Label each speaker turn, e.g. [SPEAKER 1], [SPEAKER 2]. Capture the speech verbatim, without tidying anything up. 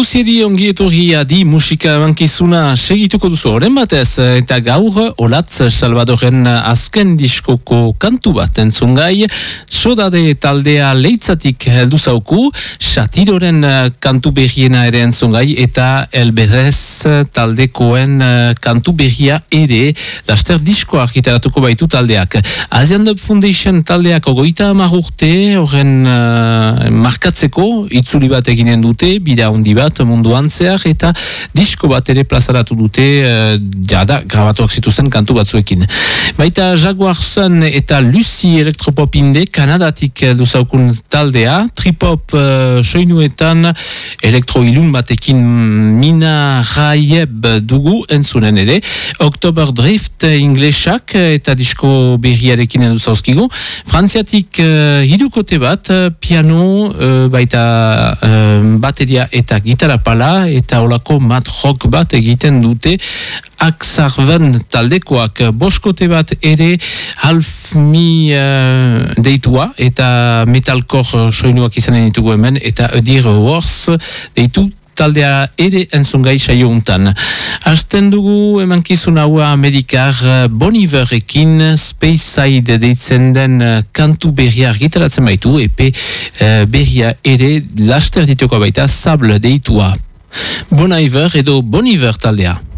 [SPEAKER 1] guzieri ongi etorria di musika mankizuna segituko duzu horren batez, eta gaur Olatz Salvadoren azken diskoko kantu bat entzungai, Sodade taldea leitzatik heldu zauku, Shatiroren kantu berriena ere entzungai, eta Elberez taldekoen kantu berria ere, laster diskoa argitaratuko baitu taldeak. Asian Dub Foundation taldeak ogoita hamar urte, horren uh, markatzeko, itzuli bat eginen dute, bida handi bat munduan zehar, eta disko bat ere plazaratu dute, uh, jada, grabatuak zituzen kantu batzuekin. Baita Jaguar Sun eta Lucy Electropop inde, Kanadatik duzaukun taldea, tripop uh, soinuetan, elektroilun batekin Mina Raieb dugu entzunen ere, October Drift inglesak eta disko berriarekin duzauzkigu, frantziatik uh, hirukote bat, piano, uh, baita uh, bateria eta gitara pala, eta olako mat rock bat egiten dute, Aksarven taldekoak boskote bat ere half mi uh, deitua, eta metalcore soinuak izanen ditugu hemen, eta Edir Wars deitu taldea ere entzungai saio untan. Hasten dugu emankizun haua Amerikar Bon Iverekin Speyside deitzen den kantu berria argitaratzen baitu, epe uh, berria ere laster dituko baita Sable deitua. Bon Iver edo Bon Iver taldea.